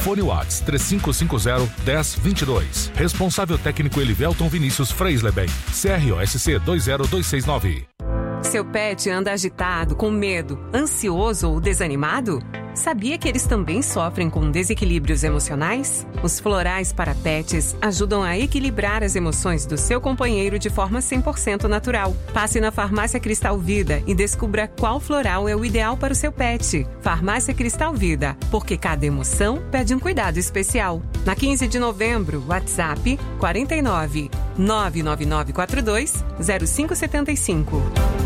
Fone WhatsApp 3550-1022. Responsável técnico Elivelton Vinícius Freisleben. CROSC 20269. Seu pet anda agitado, com medo, ansioso ou desanimado? Sabia que eles também sofrem com desequilíbrios emocionais? Os florais para pets ajudam a equilibrar as emoções do seu companheiro de forma 100% natural. Passe na Farmácia Cristal Vida e descubra qual floral é o ideal para o seu pet. Farmácia Cristal Vida, porque cada emoção pede um cuidado especial. Na 15 de novembro, WhatsApp 49 99942 0575.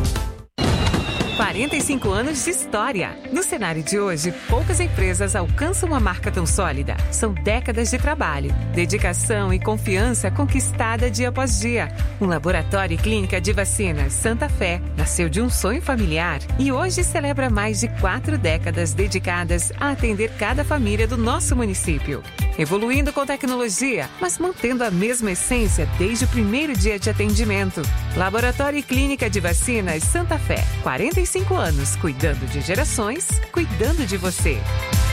45 anos de história. No cenário de hoje, poucas empresas alcançam uma marca tão sólida. São décadas de trabalho, dedicação e confiança conquistada dia após dia. Um laboratório e clínica de vacinas Santa Fé nasceu de um sonho familiar e hoje celebra mais de 4 décadas dedicadas a atender cada família do nosso município. Evoluindo com tecnologia, mas mantendo a mesma essência desde o primeiro dia de atendimento. Laboratório e Clínica de Vacinas Santa Fé. 45 anos, cuidando de gerações, cuidando de você.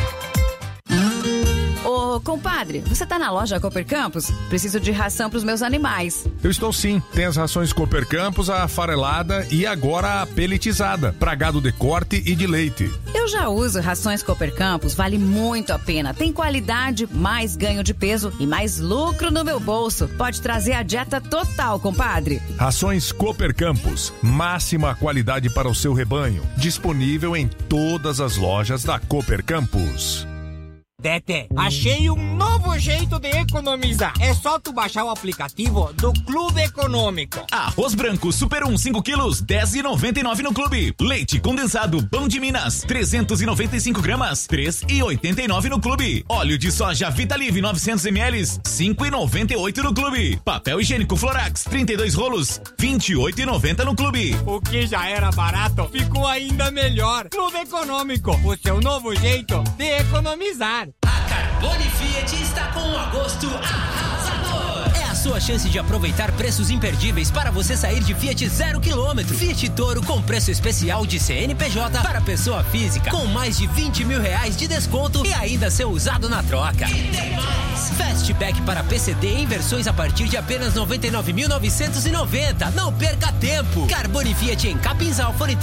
Ô, compadre, você tá na loja Cooper Campos? Preciso de ração pros meus animais. Eu estou sim. Tem as rações Cooper Campos, a farelada e agora a peletizada, pra gado de corte e de leite. Eu já uso rações Cooper Campos, vale muito a pena. Tem qualidade, mais ganho de peso e mais lucro no meu bolso. Pode trazer a dieta total, compadre. Rações Cooper Campos, máxima qualidade para o seu rebanho. Disponível em todas as lojas da Cooper Campos. Tete, achei um novo jeito de economizar. É só tu baixar o aplicativo do Clube Econômico. Arroz branco Super 1 5 quilos, R$10,99 no Clube. Leite condensado Pão de Minas, 395 gramas, R$3,89 no Clube. Óleo de soja Vitalive 900 ml, R$5,98 no Clube. Papel higiênico Florax, 32 rolos, R$28,90 no Clube. O que já era barato, ficou ainda melhor. Clube Econômico, o seu novo jeito de economizar. A Carbone Fiat está com um agosto arrasador. É a sua chance de aproveitar preços imperdíveis para você sair de Fiat 0 km. Fiat Toro com preço especial de CNPJ para pessoa física, com mais de R$20 mil de desconto e ainda ser usado na troca. E tem mais! Fastback para PCD em versões a partir de apenas R$ 99.990. Não perca tempo! Carbone Fiat em Capinzal, fone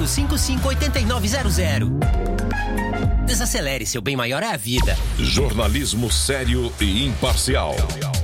3555-8900. Desacelere, seu bem maior é a vida. Jornalismo sério e imparcial.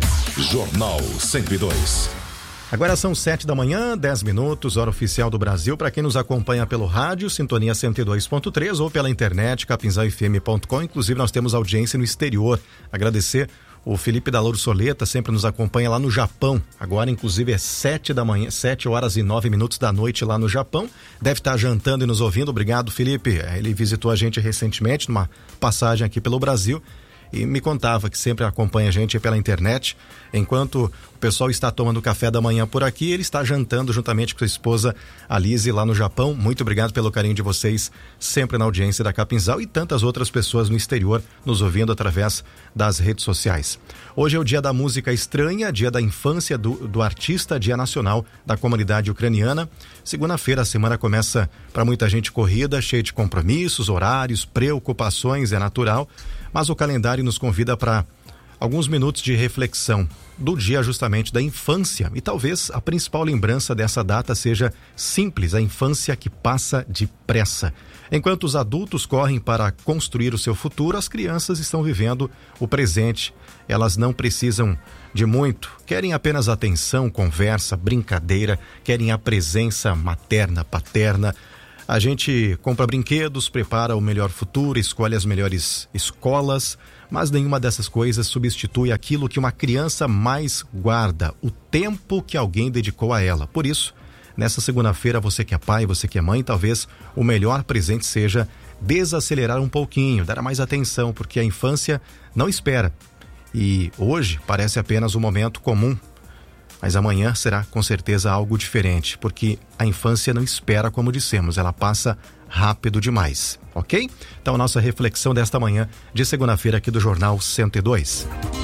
Jornal 102. Agora são 7 da manhã, 10 minutos, hora oficial do Brasil. Para quem nos acompanha pelo rádio, Sintonia 102.3 ou pela internet, capinzalfm.com. Inclusive nós temos audiência no exterior. Agradecer o Felipe da Louro Soleta, sempre nos acompanha lá no Japão. Agora, inclusive, é 7 da manhã, 7 horas e 9 minutos da noite lá no Japão. Deve estar jantando e nos ouvindo. Obrigado, Felipe. Ele visitou a gente recentemente numa passagem aqui pelo Brasil e me contava que sempre acompanha a gente pela internet. Enquanto o pessoal está tomando café da manhã por aqui, ele está jantando juntamente com sua esposa Alize lá no Japão. Muito obrigado pelo carinho de vocês, sempre na audiência da Capinzal, e tantas outras pessoas no exterior nos ouvindo através das redes sociais. Hoje é o dia da música estranha, dia da infância do artista, dia nacional da comunidade ucraniana. Segunda-feira a semana começa para muita gente corrida, cheia de compromissos, horários, preocupações, é natural, mas o calendário nos convida para alguns minutos de reflexão do dia justamente da infância, e talvez a principal lembrança dessa data seja simples, a infância que passa depressa. Enquanto os adultos correm para construir o seu futuro, as crianças estão vivendo o presente. Elas não precisam de muito, querem apenas atenção, conversa, brincadeira, querem a presença materna, paterna. A gente compra brinquedos, prepara o melhor futuro, escolhe as melhores escolas, mas nenhuma dessas coisas substitui aquilo que uma criança mais guarda, o tempo que alguém dedicou a ela. Por isso, nessa segunda-feira, você que é pai, você que é mãe, talvez o melhor presente seja desacelerar um pouquinho, dar mais atenção, porque a infância não espera. E hoje parece apenas um momento comum, mas amanhã será com certeza algo diferente, porque a infância não espera, como dissemos, ela passa rápido demais, ok? Então a nossa reflexão desta manhã de segunda-feira aqui do Jornal 102.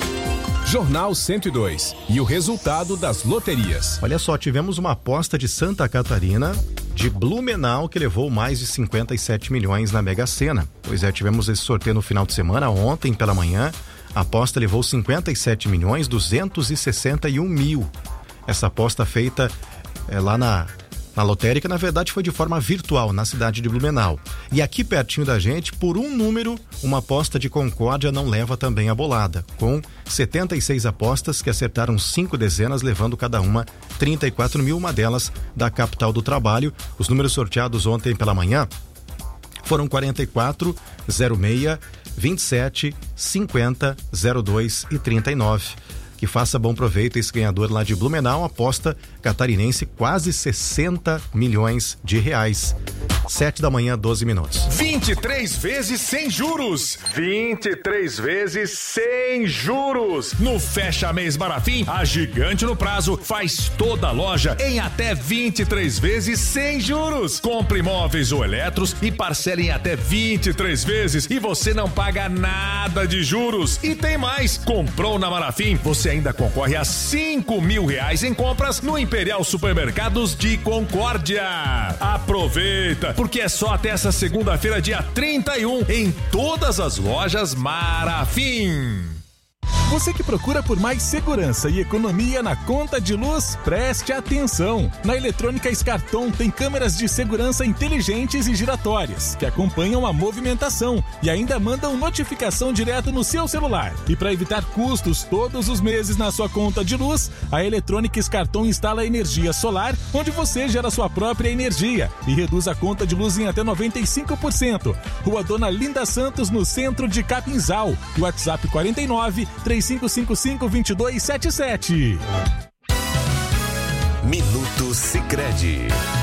Jornal 102 e o resultado das loterias. Olha só, tivemos uma aposta de Santa Catarina de Blumenau, que levou mais de 57 milhões na Mega Sena. Pois é, tivemos esse sorteio no final de semana, ontem pela manhã. A aposta levou 57 milhões 261 mil. Essa aposta feita lá na lotérica, na verdade, foi de forma virtual, na cidade de Blumenau. E aqui pertinho da gente, por um número, uma aposta de Concórdia não leva também a bolada, com 76 apostas que acertaram 5 dezenas, levando cada uma 34 mil, uma delas da capital do trabalho. Os números sorteados ontem pela manhã foram 44, 06, 27, 50, 02 e 39. Que faça bom proveito esse ganhador lá de Blumenau, aposta catarinense, quase 60 milhões de reais. 7 da manhã, 12 minutos. 23 vezes sem juros. 23 vezes sem juros. No Fecha Mês Marafim, a Gigante no Prazo faz toda a loja em até 23 vezes sem juros. Compre imóveis ou eletros e parcele em até 23 vezes e você não paga nada de juros. E tem mais, comprou na Marafim, você ainda concorre a R$5.000 em compras no Imperial Supermercados de Concórdia. Aproveita, porque é só até essa segunda-feira, dia 31, em todas as lojas Marafim. Você que procura por mais segurança e economia na conta de luz, preste atenção. Na Eletrônica Scarton tem câmeras de segurança inteligentes e giratórias, que acompanham a movimentação e ainda mandam notificação direto no seu celular. E para evitar custos todos os meses na sua conta de luz, a Eletrônica Scarton instala energia solar, onde você gera sua própria energia e reduz a conta de luz em até 95%. Rua Dona Linda Santos, no centro de Capinzal. WhatsApp 49 3555-2277. Minuto Sicredi.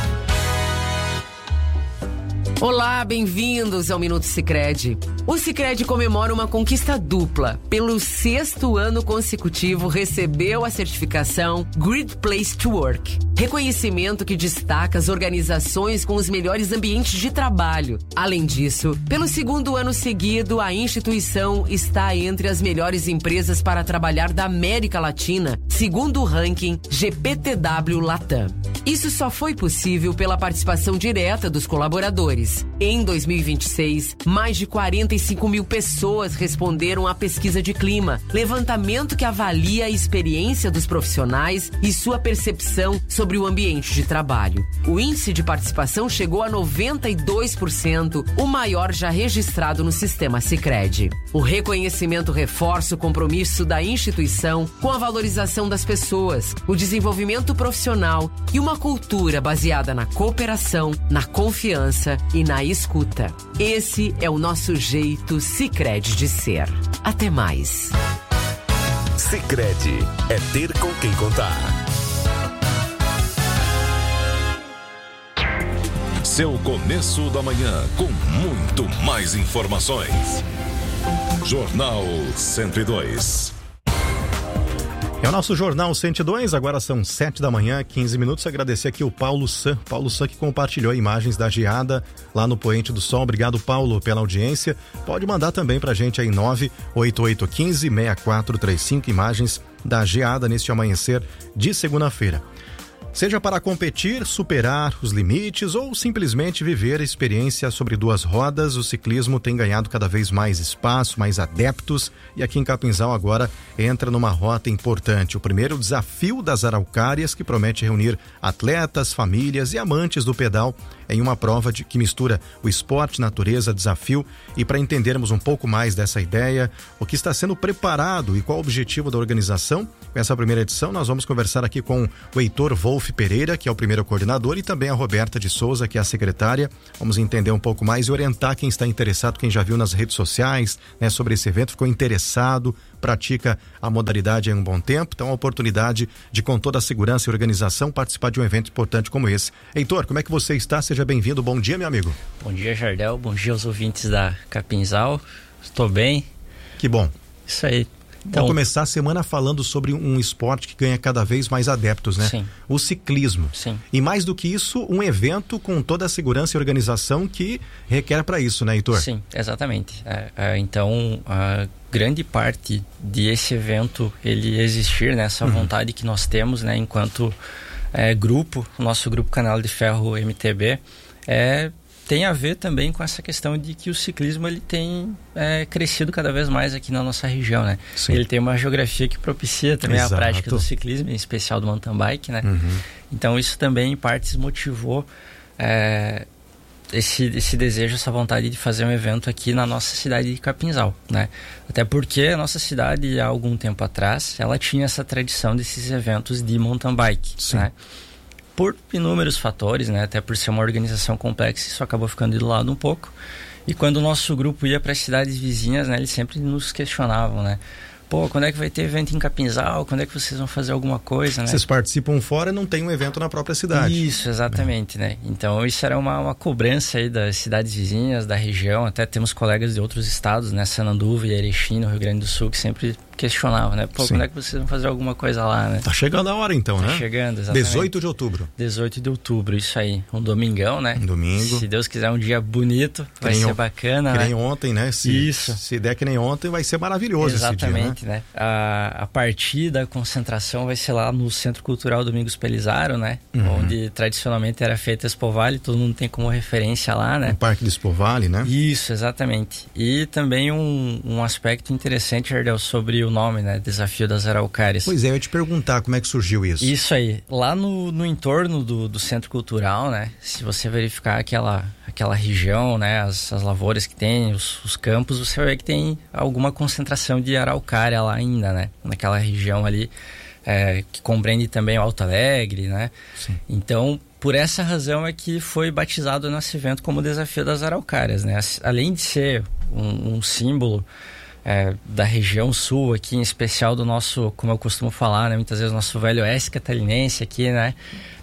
Olá, bem-vindos ao Minuto Sicredi. O Sicredi comemora uma conquista dupla. Pelo 6º ano consecutivo, recebeu a certificação Great Place to Work. Reconhecimento que destaca as organizações com os melhores ambientes de trabalho. Além disso, pelo 2º ano seguido, a instituição está entre as melhores empresas para trabalhar da América Latina, segundo o ranking GPTW Latam. Isso só foi possível pela participação direta dos colaboradores. Em 2026, mais de 45 mil pessoas responderam à pesquisa de clima, levantamento que avalia a experiência dos profissionais e sua percepção sobre o ambiente de trabalho. O índice de participação chegou a 92%, o maior já registrado no sistema Sicredi. O reconhecimento reforça o compromisso da instituição com a valorização das pessoas, o desenvolvimento profissional e uma cultura baseada na cooperação, na confiança e na escuta. Esse é o nosso jeito Sicredi de ser. Até mais. Sicredi é ter com quem contar. Seu começo da manhã com muito mais informações. Jornal 102. É o nosso Jornal 102, agora são 7 da manhã, 15 minutos. Agradecer aqui o Paulo San que compartilhou imagens da geada lá no Poente do Sol. Obrigado, Paulo, pela audiência. Pode mandar também pra gente aí 98815-6435, imagens da geada neste amanhecer de segunda-feira. Seja para competir, superar os limites ou simplesmente viver a experiência sobre duas rodas, o ciclismo tem ganhado cada vez mais espaço, mais adeptos, e aqui em Capinzal agora entra numa rota importante. O primeiro, Desafio das Araucárias, que promete reunir atletas, famílias e amantes do pedal em uma prova que mistura o esporte, natureza, desafio. E para entendermos um pouco mais dessa ideia, o que está sendo preparado e qual o objetivo da organização, com essa primeira edição, nós vamos conversar aqui com o Heitor Wolf Pereira, que é o primeiro coordenador, e também a Roberta de Souza, que é a secretária. Vamos entender um pouco mais e orientar quem está interessado, quem já viu nas redes sociais, né, sobre esse evento, ficou interessado, pratica a modalidade há um bom tempo. Então, a oportunidade de, com toda a segurança e organização, participar de um evento importante como esse. Heitor, como é que você está? Seja bem-vindo. Bom dia, meu amigo. Bom dia, Jardel. Bom dia aos ouvintes da Capinzal. Estou bem. Que bom. Isso aí. Então, vamos começar a semana falando sobre um esporte que ganha cada vez mais adeptos, né? Sim. O ciclismo. Sim. E mais do que isso, um evento com toda a segurança e organização que requer para isso, né, Heitor? Sim, exatamente. Então, a grande parte desse evento, ele existir, né, essa vontade que nós temos, né, enquanto grupo, o nosso grupo Canela de Ferro MTB, tem a ver também com essa questão de que o ciclismo ele tem crescido cada vez mais aqui na nossa região, né? Sim. Ele tem uma geografia que propicia também a prática do ciclismo, em especial do mountain bike, né? Então isso também em partes motivou esse desejo, essa vontade de fazer um evento aqui na nossa cidade de Capinzal, né? Até porque a nossa cidade, há algum tempo atrás, ela tinha essa tradição desses eventos de mountain bike, né? Por inúmeros fatores, né? Até por ser uma organização complexa, isso acabou ficando de lado um pouco. E quando o nosso grupo ia para as cidades vizinhas, né? Eles sempre nos questionavam, né? Pô, quando é que vai ter evento em Capinzal? Quando é que vocês vão fazer alguma coisa, né? Vocês participam fora e não tem um evento na própria cidade. Isso, exatamente, né? Então isso era uma cobrança aí das cidades vizinhas, da região. Até temos colegas de outros estados, né? Sananduva e Erechim, no Rio Grande do Sul, que sempre questionavam, né? Pô, quando é que vocês vão fazer alguma coisa lá, né? Tá chegando a hora então, né? Tá chegando, exatamente. 18 de outubro. 18 de outubro, isso aí. Um domingão, né? Um domingo. Se Deus quiser, um dia bonito, vai ser bacana, que né? nem ontem, né? Se der que nem ontem, vai ser maravilhoso. Exatamente, esse dia, né? A partida, a concentração vai ser lá no Centro Cultural Domingos Pelizaro, né? Onde tradicionalmente era feita a Expo Vale, todo mundo tem como referência lá, né? O Parque de Expo Vale, né? Isso, exatamente. E também um aspecto interessante, Jardel, sobre o nome, né? Desafio das Araucárias. Pois é, eu ia te perguntar como é que surgiu isso. Isso aí. Lá no entorno do Centro Cultural, né? Se você verificar aquela região, né? As lavouras que tem, os campos, você vai ver que tem alguma concentração de araucária lá ainda, né? Naquela região ali, que compreende também o Alto Alegre, né? Sim. Então, por essa razão é que foi batizado o nosso evento como Desafio das Araucárias, né? Além de ser um símbolo da região sul aqui, em especial do nosso, como eu costumo falar, né? Muitas vezes o nosso velho oeste catarinense aqui, né?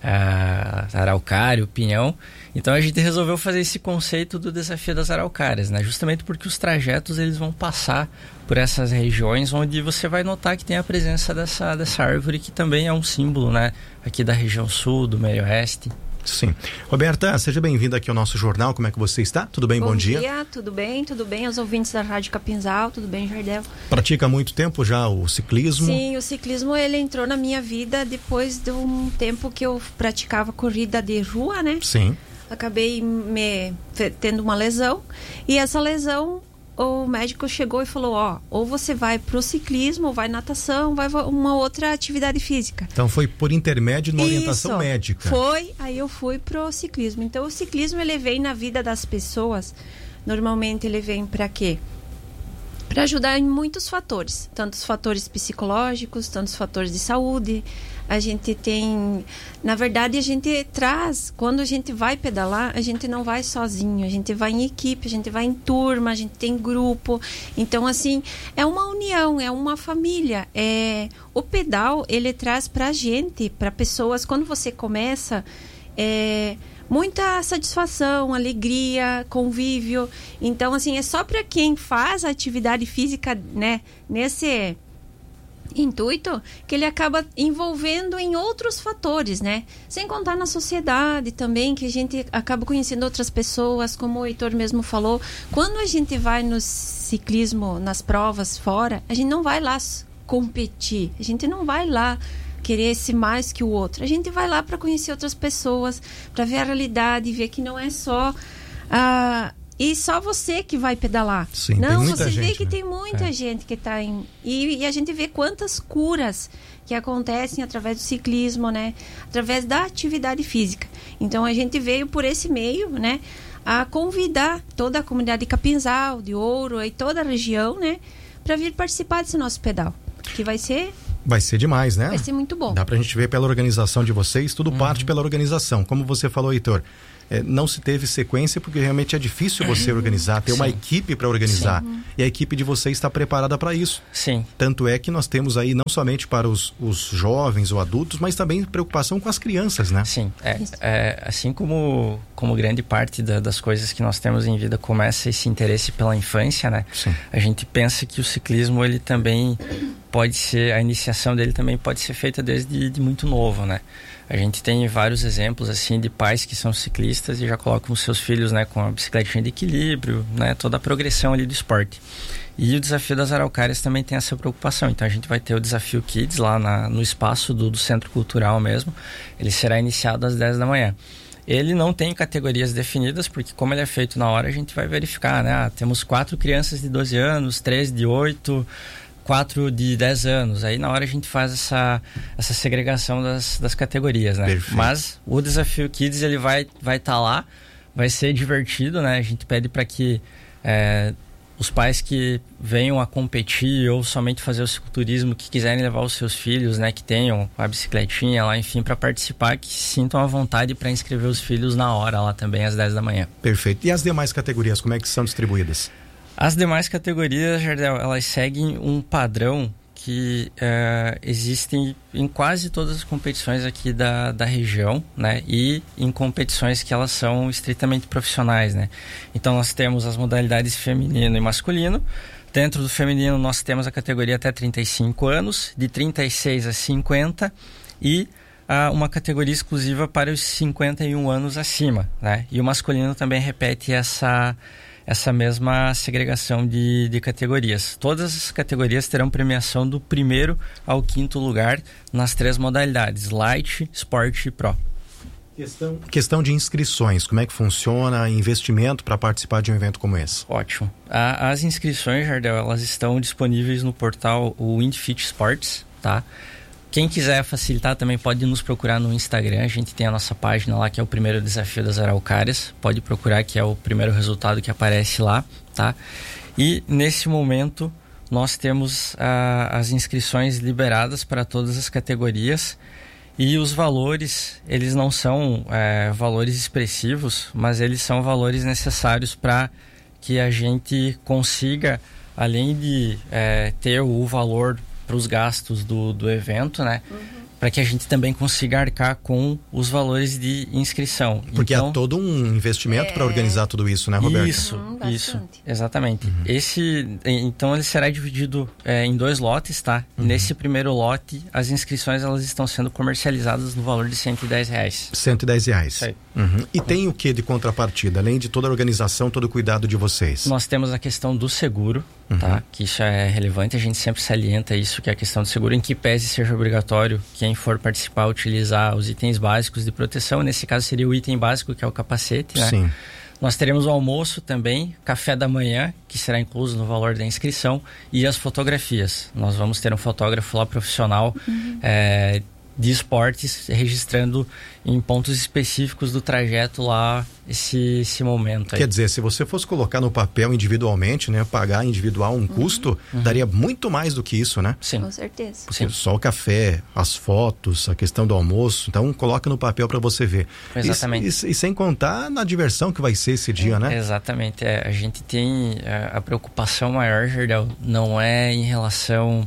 Araucária, o Pinhão. Então a gente resolveu fazer esse conceito do Desafio das Araucárias, né? Justamente porque os trajetos eles vão passar por essas regiões onde você vai notar que tem a presença dessa árvore que também é um símbolo, né? Aqui da região sul, do meio oeste. Sim. Roberta, seja bem-vinda aqui ao nosso jornal. Como é que você está? Tudo bem? Bom dia. Bom dia, tudo bem aos ouvintes da Rádio Capinzal, tudo bem, Jardel? Pratica há muito tempo já o ciclismo? Sim, o ciclismo ele entrou na minha vida depois de um tempo que eu praticava corrida de rua, né? Sim. Acabei tendo uma lesão e essa lesão o médico chegou e falou, ou você vai pro ciclismo, ou vai natação, vai uma outra atividade física. Então foi por intermédio de uma orientação médica. Aí eu fui pro ciclismo. Então o ciclismo ele vem na vida das pessoas, normalmente ele vem para quê? Para ajudar em muitos fatores, tanto os fatores psicológicos, tanto os fatores de saúde. A gente tem, na verdade a gente traz, quando a gente vai pedalar, a gente não vai sozinho, a gente vai em equipe, a gente vai em turma, a gente tem grupo. Então assim, é uma união, é uma família. O pedal, ele traz pra gente, pra pessoas, quando você começa, muita satisfação, alegria, convívio. Então assim, é só para quem faz a atividade física, né, nesse intuito, que ele acaba envolvendo em outros fatores, né? Sem contar na sociedade também, que a gente acaba conhecendo outras pessoas, como o Heitor mesmo falou. Quando a gente vai no ciclismo, nas provas fora, a gente não vai lá competir, a gente não vai lá querer ser mais que o outro. A gente vai lá para conhecer outras pessoas, para ver a realidade, ver que não é só e só você que vai pedalar. Sim, não, você vê gente, que né? tem muita gente que está em... E a gente vê quantas curas que acontecem através do ciclismo, né? Através da atividade física. Então, a gente veio por esse meio, né? A convidar toda a comunidade de Capinzal, de Ouro e toda a região, né? Para vir participar desse nosso pedal. Que vai ser demais, né? Vai ser muito bom. Dá pra gente ver pela organização de vocês, tudo parte pela organização. Como você falou, Heitor, não se teve sequência porque realmente é difícil você organizar, ter uma equipe para organizar. Sim. E a equipe de vocês está preparada para isso. Sim. Tanto é que nós temos aí não somente para os jovens ou adultos, mas também preocupação com as crianças, né? Sim. Assim como grande parte das coisas que nós temos em vida começa esse interesse pela infância, né? Sim. A gente pensa que o ciclismo ele também a iniciação dele também pode ser feita desde muito novo, né? A gente tem vários exemplos, assim, de pais que são ciclistas e já colocam os seus filhos, né, com a bicicletinha de equilíbrio, né, toda a progressão ali do esporte. E o desafio das Araucárias também tem essa preocupação. Então a gente vai ter o Desafio Kids lá no espaço do Centro Cultural mesmo. Ele será iniciado às 10 da manhã. Ele não tem categorias definidas, porque como ele é feito na hora, a gente vai verificar, né? Temos 4 crianças de 12 anos, 3 de 8... 4 de 10 anos, aí na hora a gente faz essa segregação das categorias, né? Perfeito. Mas o Desafio Kids, ele vai estar lá, vai ser divertido, né? A gente pede para que os pais que venham a competir ou somente fazer o cicloturismo, que quiserem levar os seus filhos, né? Que tenham a bicicletinha lá, enfim, para participar, que sintam a vontade para inscrever os filhos na hora lá também, às 10 da manhã. Perfeito. E as demais categorias, como é que são distribuídas? As demais categorias, Jardel, elas seguem um padrão que existem em quase todas as competições aqui da região, né? E em competições que elas são estritamente profissionais, né? Então nós temos as modalidades feminino e masculino. Dentro do feminino nós temos a categoria até 35 anos, de 36 a 50 e uma categoria exclusiva para os 51 anos acima, né? E o masculino também repete essa mesma segregação de categorias. Todas as categorias terão premiação do 1º ao 5º lugar nas 3 modalidades, Light, Sport e Pro. Questão de inscrições, como é que funciona, investimento para participar de um evento como esse? Ótimo. As inscrições, Jardel, elas estão disponíveis no portal WindFit Sports, tá? Quem quiser facilitar também pode nos procurar no Instagram. A gente tem a nossa página lá, que é o primeiro desafio das Araucárias. Pode procurar, que é o primeiro resultado que aparece lá, tá? E nesse momento nós temos as inscrições liberadas para todas as categorias. E os valores, eles não são valores expressivos, mas eles são valores necessários para que a gente consiga, além de ter o valor para os gastos do evento, né? Para que a gente também consiga arcar com os valores de inscrição. Porque há todo um investimento para organizar tudo isso, né, Roberto? Isso, exatamente. Então ele será dividido em 2 lotes, tá? Nesse primeiro lote, as inscrições elas estão sendo comercializadas no valor de R$110. R$110. Isso aí. E tem o que de contrapartida, além de toda a organização, todo o cuidado de vocês? Nós temos a questão do seguro, tá? Que isso é relevante, a gente sempre salienta isso, que é a questão do seguro, em que pese seja obrigatório quem for participar utilizar os itens básicos de proteção. Nesse caso seria o item básico, que é o capacete, né? Sim. Nós teremos o almoço também, café da manhã, que será incluso no valor da inscrição, e as fotografias. Nós vamos ter um fotógrafo lá profissional de esportes registrando em pontos específicos do trajeto lá esse momento aí. Quer dizer, se você fosse colocar no papel individualmente, né, pagar individual um custo, daria muito mais do que isso, né? Sim. Com certeza. Porque só o café, as fotos, a questão do almoço, então coloca no papel para você ver. Exatamente. E sem contar na diversão que vai ser esse dia, né? Exatamente. A gente tem a preocupação maior, Jardel, não é em relação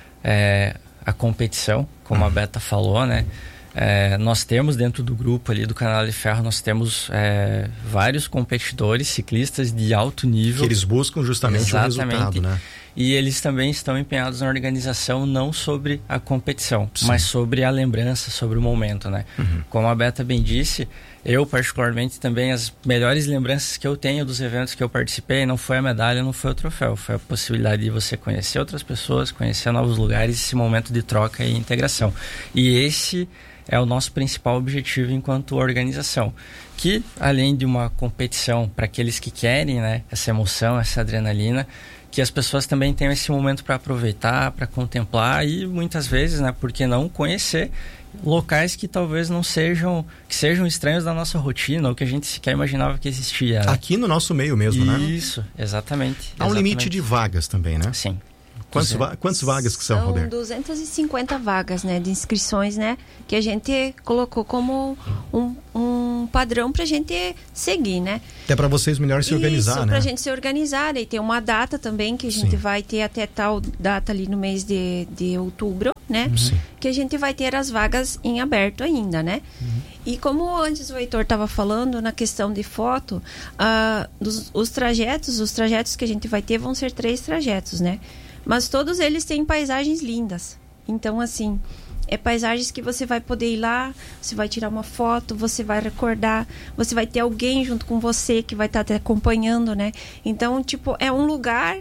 à competição, como a Beta falou, né? Nós temos dentro do grupo ali do Canal de Ferro, nós temos vários competidores, ciclistas de alto nível. Que eles buscam justamente o resultado, né? E eles também estão empenhados na organização, não sobre a competição, mas sobre a lembrança, sobre o momento, né? Como a Beta bem disse, eu particularmente também, as melhores lembranças que eu tenho dos eventos que eu participei não foi a medalha, não foi o troféu, foi a possibilidade de você conhecer outras pessoas, conhecer novos lugares, esse momento de troca e integração. E esse é o nosso principal objetivo enquanto organização, que além de uma competição para aqueles que querem, né, essa emoção, essa adrenalina, que as pessoas também tenham esse momento para aproveitar, para contemplar e muitas vezes, né, por que não conhecer locais que talvez não sejam, que sejam estranhos da nossa rotina ou que a gente sequer imaginava que existia, né? Aqui no nosso meio mesmo, né? Isso, exatamente. Há um limite de vagas também, né? Sim. Quantas vagas que são, Roberto? São 250 vagas, né, de inscrições, né, que a gente colocou como um padrão pra gente seguir, né? Até para vocês melhor se organizar, né? Isso, pra gente se organizar, e tem uma data também que a gente vai ter até tal data ali no mês de outubro, né? Que a gente vai ter as vagas em aberto ainda, né? E como antes o Heitor estava falando na questão de foto, os trajetos que a gente vai ter vão ser 3 trajetos, né? mas todos eles têm paisagens lindas. Então, assim, paisagens que você vai poder ir lá, você vai tirar uma foto, você vai recordar, você vai ter alguém junto com você que vai estar te acompanhando, né? Então, tipo, é um lugar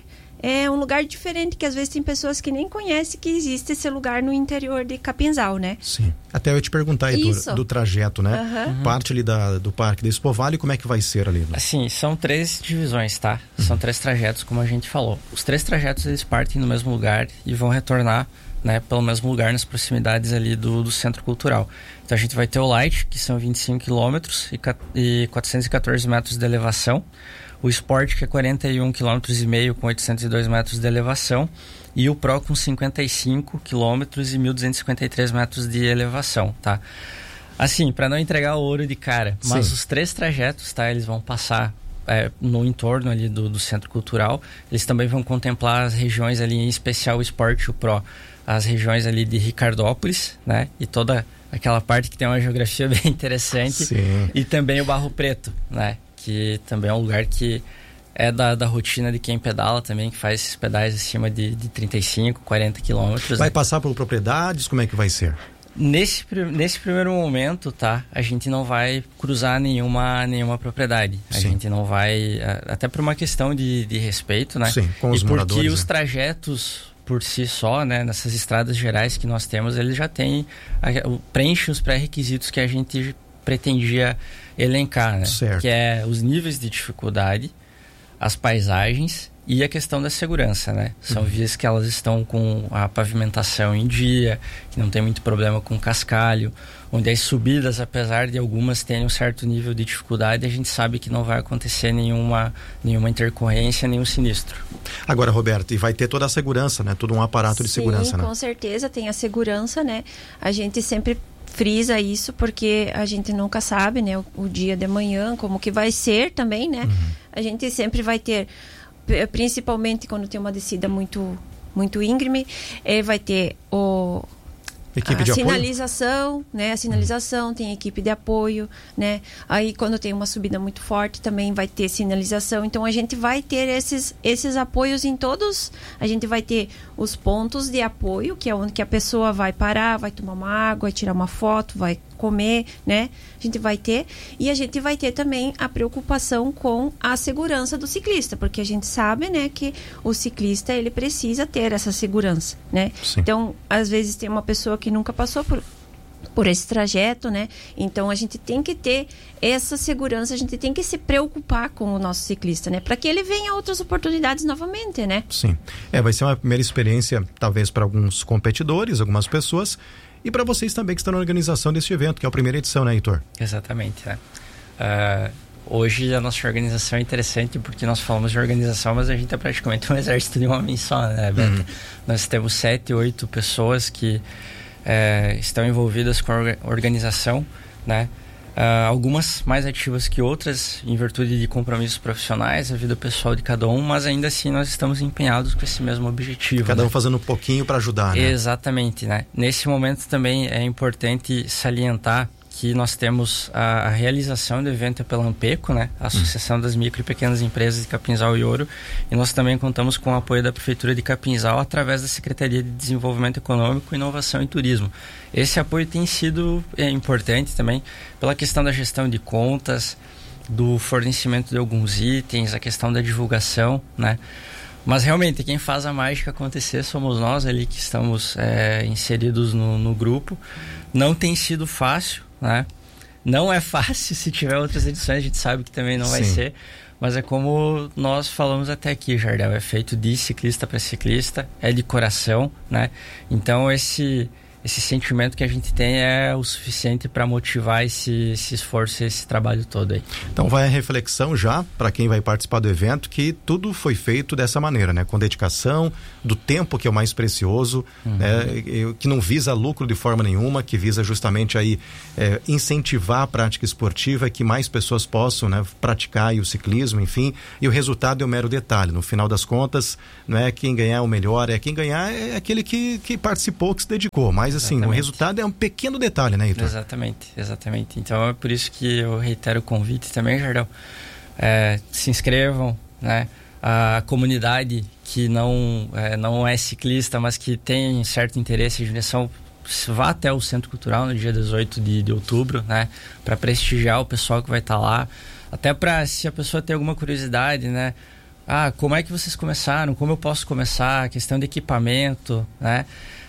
diferente, que às vezes tem pessoas que nem conhecem que existe esse lugar no interior de Capinzal, né? Sim. Até eu ia te perguntar aí do trajeto, né? Parte ali do Parque da Expo Vale, como é que vai ser ali? Assim, são 3 divisões, tá? São 3 trajetos, como a gente falou. Os 3 trajetos, eles partem no mesmo lugar e vão retornar, né, pelo mesmo lugar, nas proximidades ali do Centro Cultural. Então a gente vai ter o Light, que são 25 quilômetros e 414 metros de elevação. O Sport, que é 41,5 km com 802 metros de elevação. E o Pro, com 55 km e 1.253 metros de elevação, tá? Assim, para não entregar o ouro de cara, mas Sim. Os 3 trajetos, tá? Eles vão passar no entorno ali do Centro Cultural. Eles também vão contemplar as regiões ali, em especial o Sport e o Pro, as regiões ali de Ricardópolis, né? E toda aquela parte que tem uma geografia bem interessante. Sim. E também o Barro Preto, né? Que também é um lugar que é da rotina de quem pedala também, que faz esses pedais acima de 35, 40 quilômetros. Vai passar por propriedades? Como é que vai ser? Nesse primeiro momento, tá? A gente não vai cruzar nenhuma propriedade. A Sim. gente não vai... Até por uma questão de respeito, né? Sim, com os moradores. E porque os trajetos por si só, né? Nessas estradas gerais que nós temos, eles já têm... preenchem os pré-requisitos que a gente pretendia elencar, né? Certo. Que é os níveis de dificuldade, as paisagens e a questão da segurança, né? São vias que elas estão com a pavimentação em dia, que não tem muito problema com cascalho, onde as subidas, apesar de algumas terem um certo nível de dificuldade, a gente sabe que não vai acontecer nenhuma intercorrência, nenhum sinistro. Agora, Roberto, e vai ter toda a segurança, né? Todo um aparato de segurança, né? Com certeza tem a segurança, né? A gente sempre frisa isso, porque a gente nunca sabe, né? O dia de amanhã, como que vai ser também, né? A gente sempre vai ter, principalmente quando tem uma descida muito íngreme, vai ter equipe de sinalização, apoio? Né? A sinalização, tem equipe de apoio, né? Aí quando tem uma subida muito forte também vai ter sinalização. Então a gente vai ter esses apoios em todos. A gente vai ter os pontos de apoio, que é onde que a pessoa vai parar, vai tomar uma água, vai tirar uma foto, vai comer, né? A gente vai ter. E a gente vai ter também a preocupação com a segurança do ciclista, porque a gente sabe, né, que o ciclista, ele precisa ter essa segurança, né? Sim. Então, às vezes tem uma pessoa que nunca passou por esse trajeto, né? Então a gente tem que ter essa segurança, a gente tem que se preocupar com o nosso ciclista, né? Para que ele venha a outras oportunidades novamente, né? Sim. Vai ser uma primeira experiência, talvez, para alguns competidores, algumas pessoas, e para vocês também que estão na organização deste evento, que é a primeira edição, né, Heitor? Exatamente, né? Hoje a nossa organização é interessante porque nós falamos de organização, mas a gente é praticamente um exército de um homem só, né, Beto? Nós temos 7, 8 pessoas que estão envolvidas com a organização, né? Algumas mais ativas que outras em virtude de compromissos profissionais, a vida pessoal de cada um, mas ainda assim nós estamos empenhados com esse mesmo objetivo. Cada um, né? fazendo um pouquinho para ajudar, né? Exatamente, né? Nesse momento também é importante salientar que nós temos a realização do evento pela Ampeco, né? A Associação das Micro e Pequenas Empresas de Capinzal e Ouro, e nós também contamos com o apoio da Prefeitura de Capinzal através da Secretaria de Desenvolvimento Econômico, Inovação e Turismo. Esse apoio tem sido importante também pela questão da gestão de contas, do fornecimento de alguns itens, a questão da divulgação, né? Mas realmente quem faz a mágica acontecer somos nós ali que estamos inseridos no grupo. Não tem sido fácil, né? Não é fácil. Se tiver outras edições a gente sabe que também não vai ser, mas é como nós falamos até aqui, Jardel, é feito de ciclista para ciclista, é de coração, né? Então esse sentimento que a gente tem é o suficiente para motivar esse esforço, esse trabalho todo aí. Então vai a reflexão já para quem vai participar do evento, que tudo foi feito dessa maneira, né? Com dedicação, do tempo que é o mais precioso, né? Que não visa lucro de forma nenhuma, que visa justamente aí incentivar a prática esportiva, que mais pessoas possam, né, praticar o ciclismo, enfim, e o resultado é um mero detalhe. No final das contas, não é quem ganhar o melhor, quem ganhar é aquele que participou, que se dedicou, mas assim, o resultado é um pequeno detalhe, né, Heitor? Exatamente. Então é por isso que eu reitero o convite também, Jardel. Se inscrevam, né? a comunidade que não é ciclista, mas que tem certo interesse em direção, vá até o Centro Cultural no dia 18 de outubro, né? Para prestigiar o pessoal que vai estar lá. Até para, se a pessoa tem alguma curiosidade, né? Como é que vocês começaram? Como eu posso começar? A questão de equipamento, né?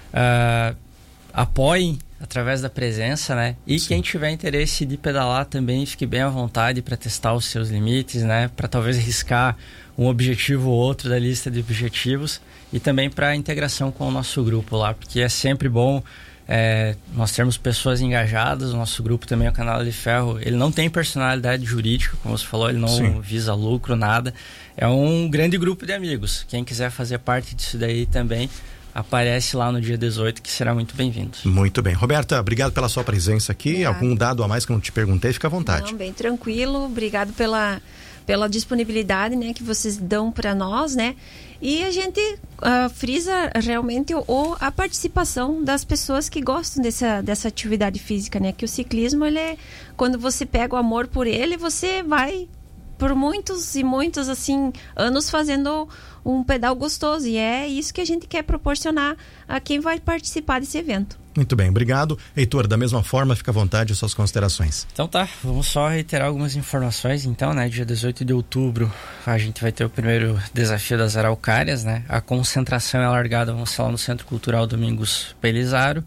Apoiem através da presença, né? E quem tiver interesse de pedalar também, fique bem à vontade para testar os seus limites, né? Para talvez arriscar um objetivo ou outro da lista de objetivos, e também para a integração com o nosso grupo lá, porque é sempre bom nós termos pessoas engajadas. O nosso grupo também, o Canela de Ferro, ele não tem personalidade jurídica, como você falou, ele não visa lucro, nada. É um grande grupo de amigos. Quem quiser fazer parte disso daí também, aparece lá no dia 18, que será muito bem-vindo. Muito bem. Roberta, obrigado pela sua presença aqui. Algum dado a mais que eu não te perguntei, fica à vontade. Não, bem tranquilo. Obrigado pela disponibilidade, né, que vocês dão para nós, né? E a gente frisa realmente a participação das pessoas que gostam dessa atividade física, né? Que o ciclismo, quando você pega o amor por ele, você vai por muitos e muitos assim anos fazendo um pedal gostoso, e é isso que a gente quer proporcionar a quem vai participar desse evento. Muito bem, obrigado. Heitor, da mesma forma, fica à vontade, suas considerações. Então tá, vamos só reiterar algumas informações. Então, né, dia 18 de outubro a gente vai ter o primeiro desafio das Araucárias, né? A concentração e a largada vão ser lá no Centro Cultural Domingos Pelizaro.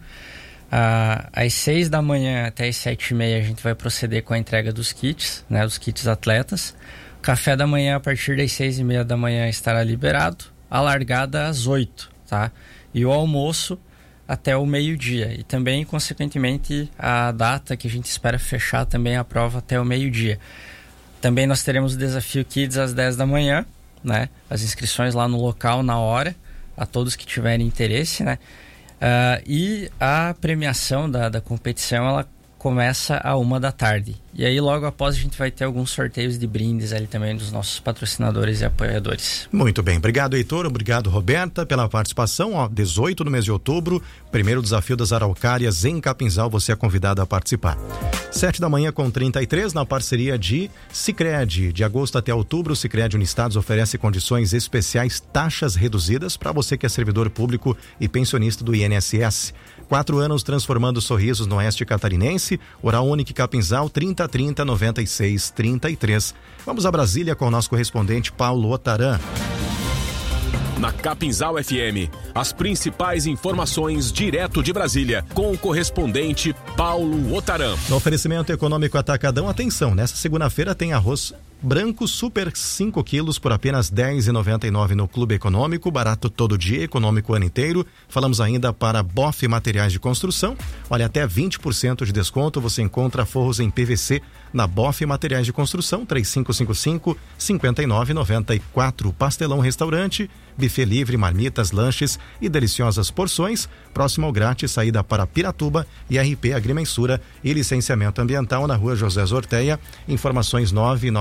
Às 6 da manhã até às 7h30 a gente vai proceder com a entrega dos kits, né, dos kits atletas. Café da manhã a partir das 6h30 da manhã estará liberado, a largada às 8, tá? E o almoço até o meio-dia, e também, consequentemente, a data que a gente espera fechar também a prova até o meio-dia. Também nós teremos o desafio Kids às 10 da manhã, né? As inscrições lá no local, na hora, a todos que tiverem interesse, né? E a premiação da competição, ela começa à 1h. E aí logo após a gente vai ter alguns sorteios de brindes ali também dos nossos patrocinadores e apoiadores. Muito bem, obrigado Heitor, obrigado Roberta pela participação. 18 do mês de outubro, primeiro desafio das Araucárias em Capinzal, você é convidado a participar. 7h33 na parceria de Sicredi. De agosto até outubro, o Sicredi Unistados oferece condições especiais, taxas reduzidas para você que é servidor público e pensionista do INSS. 4 anos transformando sorrisos no oeste catarinense. Oral Unique Capinzal, 3030 96 33. Vamos a Brasília com o nosso correspondente Paulo Otaran. Na Capinzal FM, as principais informações direto de Brasília, com o correspondente Paulo Otaran. No oferecimento econômico Atacadão, atenção, nessa segunda-feira tem arroz branco super 5 quilos por apenas R$10,99 no Clube Econômico, barato todo dia, econômico o ano inteiro. Falamos ainda para Boff Materiais de Construção, olha, até 20% de desconto, você encontra forros em PVC na Boff Materiais de Construção, 3555-5994. Pastelão Restaurante, buffet livre, marmitas, lanches e deliciosas porções, próximo ao grátis, saída para Piratuba e RP Agrimensura e licenciamento ambiental na Rua José Zorteia. Informações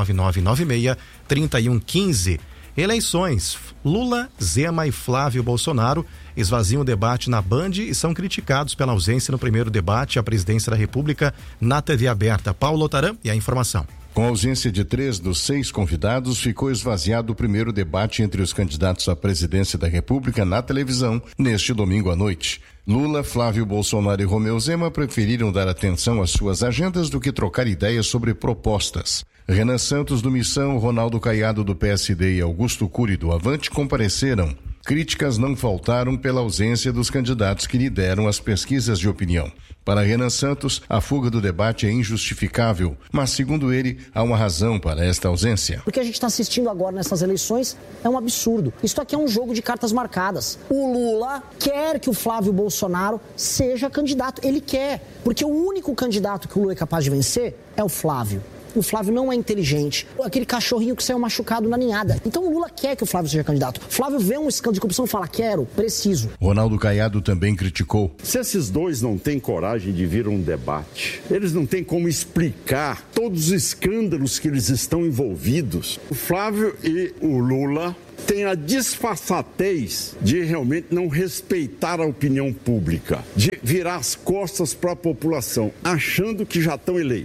99996-3115. Eleições. Lula, Zema e Flávio Bolsonaro esvaziam o debate na Band e são criticados pela ausência no primeiro debate à presidência da República na TV aberta. Paulo Otaran e a informação. Com a ausência de 3 dos 6 convidados, ficou esvaziado o primeiro debate entre os candidatos à presidência da República na televisão neste domingo à noite. Lula, Flávio Bolsonaro e Romeu Zema preferiram dar atenção às suas agendas do que trocar ideias sobre propostas. Renan Santos do Missão, Ronaldo Caiado do PSD e Augusto Cury do Avante compareceram. Críticas não faltaram pela ausência dos candidatos que lideram as pesquisas de opinião. Para Renan Santos, a fuga do debate é injustificável, mas, segundo ele, há uma razão para esta ausência. O que a gente está assistindo agora nessas eleições é um absurdo. Isso aqui é um jogo de cartas marcadas. O Lula quer que o Flávio Bolsonaro seja candidato. Ele quer, porque o único candidato que o Lula é capaz de vencer é o Flávio. O Flávio não é inteligente. Aquele cachorrinho que saiu machucado na ninhada. Então o Lula quer que o Flávio seja candidato. O Flávio vê um escândalo de corrupção e fala, quero, preciso. Ronaldo Caiado também criticou. Se esses dois não têm coragem de vir a um debate, eles não têm como explicar todos os escândalos que eles estão envolvidos. O Flávio e o Lula tem a disfarçatez de realmente não respeitar a opinião pública, de virar as costas para a população, achando que já estão eleitos.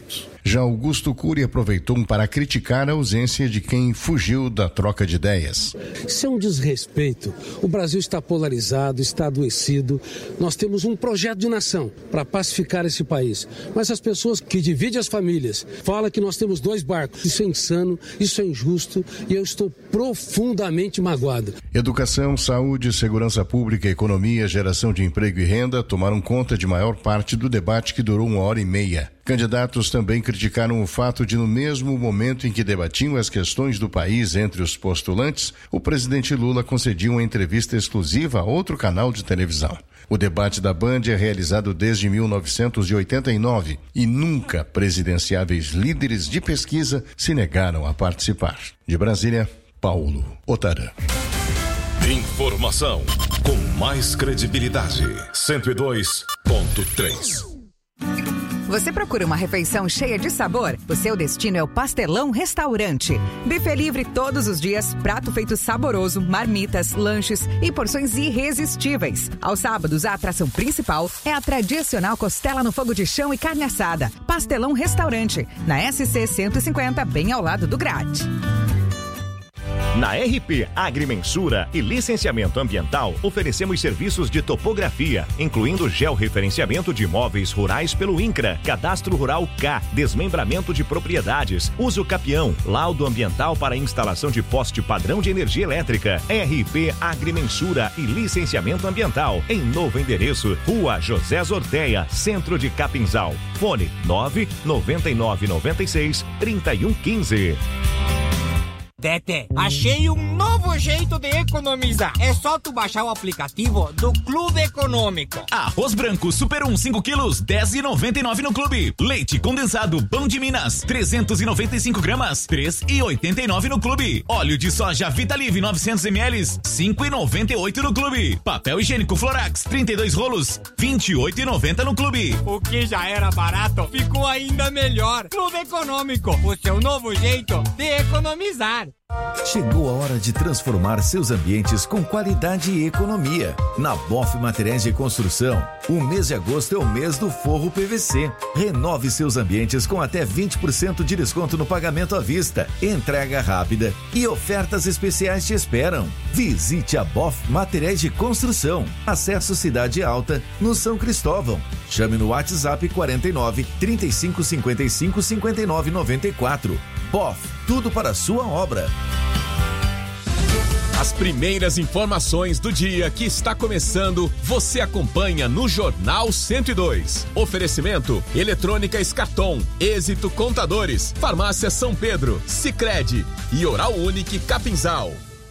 Já Augusto Cury aproveitou para criticar a ausência de quem fugiu da troca de ideias. Isso é um desrespeito. O Brasil está polarizado, está adoecido. Nós temos um projeto de nação para pacificar esse país. Mas as pessoas que dividem as famílias falam que nós temos 2 barcos. Isso é insano, isso é injusto e eu estou profundamente magoado. Educação, saúde, segurança pública, economia, geração de emprego e renda tomaram conta de maior parte do debate que durou 1h30. Candidatos também criticaram o fato de, no mesmo momento em que debatiam as questões do país entre os postulantes, o presidente Lula concedia uma entrevista exclusiva a outro canal de televisão. O debate da Band é realizado desde 1989 e nunca presidenciáveis líderes de pesquisa se negaram a participar. De Brasília, Paulo Otarã. Informação com mais credibilidade. 102.3. Você procura uma refeição cheia de sabor? O seu destino é o Pastelão Restaurante. Buffet livre todos os dias, prato feito saboroso, marmitas, lanches e porções irresistíveis. Aos sábados, a atração principal é a tradicional costela no fogo de chão e carne assada. Pastelão Restaurante, na SC 150, bem ao lado do Grade. Na RP Agrimensura e Licenciamento Ambiental, oferecemos serviços de topografia, incluindo georreferenciamento de imóveis rurais pelo INCRA, Cadastro Rural K, desmembramento de propriedades, uso capião, laudo ambiental para instalação de poste padrão de energia elétrica. RP Agrimensura e Licenciamento Ambiental, em novo endereço, Rua José Zorteia, Centro de Capinzal. Fone 99996-3115. Tete, achei um novo jeito de economizar. É só tu baixar o aplicativo do Clube Econômico. Arroz branco Super 1 5 quilos, R$10,99 no Clube. Leite condensado Pão de Minas, 395 gramas, R$3,89 no Clube. Óleo de soja Vitalive 900 ml, R$5,98 no Clube. Papel higiênico Florax, 32 rolos, R$28,90 no Clube. O que já era barato, ficou ainda melhor. Clube Econômico, o seu novo jeito de economizar. Chegou a hora de transformar seus ambientes com qualidade e economia. Na Boff Materiais de Construção, o mês de agosto é o mês do forro PVC. Renove seus ambientes com até 20% de desconto no pagamento à vista, entrega rápida e ofertas especiais te esperam. Visite a Boff Materiais de Construção. Acesso Cidade Alta, no São Cristóvão. Chame no WhatsApp 49 35 55 59 94. Boff, tudo para a sua obra. As primeiras informações do dia que está começando, você acompanha no Jornal 102. Oferecimento: Eletrônica Escarton, Êxito Contadores, Farmácia São Pedro, Sicredi e Oral Unique Capinzal.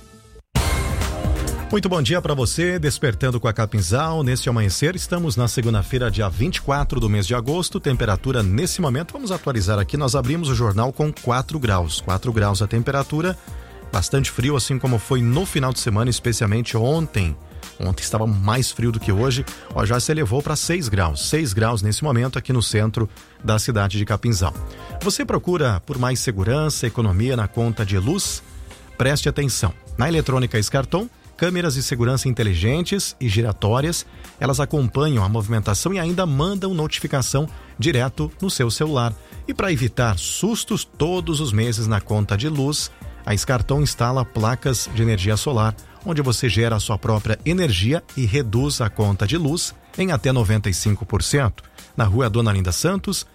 Muito bom dia para você, despertando com a Capinzal. Neste amanhecer, estamos na segunda-feira, dia 24 do mês de agosto. Temperatura nesse momento, vamos atualizar aqui. Nós abrimos o jornal com 4 graus. 4 graus a temperatura, bastante frio, assim como foi no final de semana, especialmente ontem. Ontem estava mais frio do que hoje. Já se elevou para 6 graus. 6 graus nesse momento aqui no centro da cidade de Capinzal. Você procura por mais segurança, economia na conta de luz? Preste atenção. Na Eletrônica Escarton, câmeras de segurança inteligentes e giratórias, elas acompanham a movimentação e ainda mandam notificação direto no seu celular. E para evitar sustos todos os meses na conta de luz, a Escarton instala placas de energia solar, onde você gera a sua própria energia e reduz a conta de luz em até 95%. Na Rua Dona Linda Santos,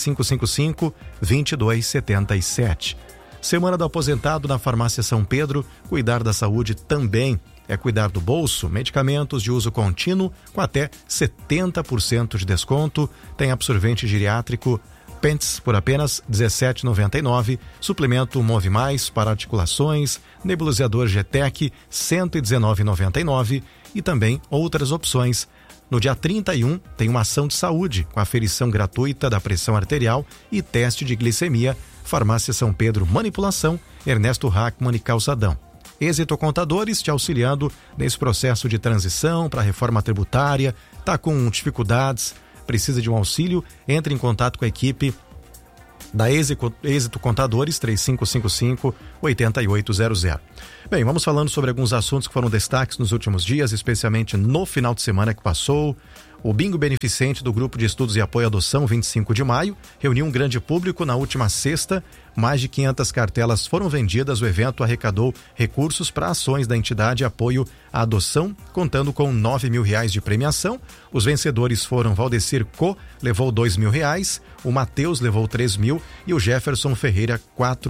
3555-2277. Semana do Aposentado na Farmácia São Pedro. Cuidar da saúde também é cuidar do bolso. Medicamentos de uso contínuo com até 70% de desconto. Tem absorvente geriátrico Pents por apenas R$17,99. Suplemento Move Mais para articulações. Nebulizador GTEC R$119,99. E também outras opções. No dia 31 tem uma ação de saúde com aferição gratuita da pressão arterial e teste de glicemia. Farmácia São Pedro Manipulação, Ernesto Hackman e Calçadão. Êxito Contadores te auxiliando nesse processo de transição para a reforma tributária, está com dificuldades, precisa de um auxílio, entre em contato com a equipe da Êxito Contadores, 3555-8800. Bem, vamos falando sobre alguns assuntos que foram destaques nos últimos dias, especialmente no final de semana que passou. O bingo beneficente do Grupo de Estudos e Apoio à Adoção 25 de maio reuniu um grande público na última sexta. Mais de 500 cartelas foram vendidas. O evento arrecadou recursos para ações da entidade Apoio à Adoção, contando com R$9 mil de premiação. Os vencedores foram Valdecir Co, levou R$2.000, o Matheus levou R$3.000 e o Jefferson Ferreira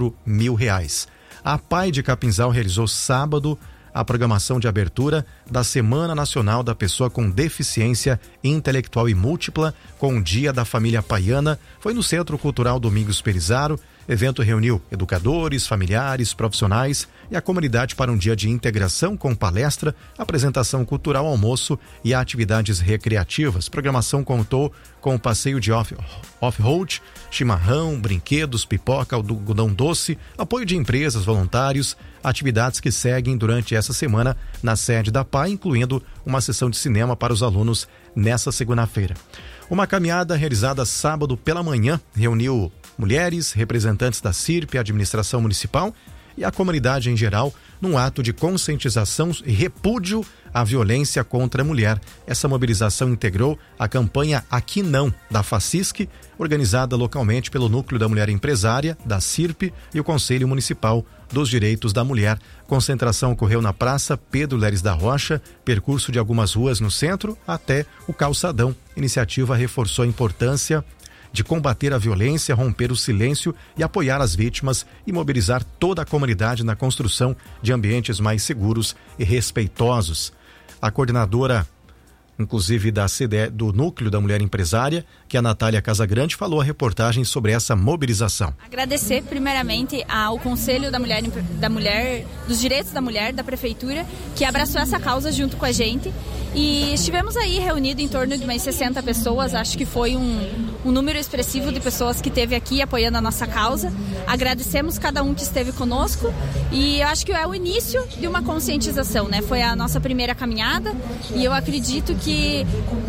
R$4.000. A PAI de Capinzal realizou sábado a programação de abertura da Semana Nacional da Pessoa com Deficiência Intelectual e Múltipla, com o Dia da Família Paiana. Foi no Centro Cultural Domingos Pelizaro. O evento reuniu educadores, familiares, profissionais e a comunidade para um dia de integração com palestra, apresentação cultural, almoço e atividades recreativas. A programação contou com o passeio de off-road, chimarrão, brinquedos, pipoca, algodão doce, apoio de empresas, voluntários, atividades que seguem durante essa semana na sede da PAI, incluindo uma sessão de cinema para os alunos nessa segunda-feira. Uma caminhada realizada sábado pela manhã reuniu mulheres, representantes da CIRP, administração municipal e a comunidade em geral, num ato de conscientização e repúdio à violência contra a mulher. Essa mobilização integrou a campanha Aqui Não, da FACISC, organizada localmente pelo Núcleo da Mulher Empresária, da CIRP e o Conselho Municipal dos Direitos da Mulher. Concentração ocorreu na Praça Pedro Leres da Rocha, percurso de algumas ruas no centro até o Calçadão. A iniciativa reforçou a importância de combater a violência, romper o silêncio e apoiar as vítimas e mobilizar toda a comunidade na construção de ambientes mais seguros e respeitosos. A coordenadora, inclusive da CDE, do Núcleo da Mulher Empresária, que é a Natália Casagrande, falou a reportagem sobre essa mobilização. Agradecer primeiramente ao Conselho da Mulher, dos Direitos da Mulher, da Prefeitura, que abraçou essa causa junto com a gente. E estivemos aí reunidos em torno de umas 60 pessoas, acho que foi um número expressivo de pessoas que esteve aqui apoiando a nossa causa. Agradecemos cada um que esteve conosco e eu acho que é o início de uma conscientização, né? Foi a nossa primeira caminhada e eu acredito que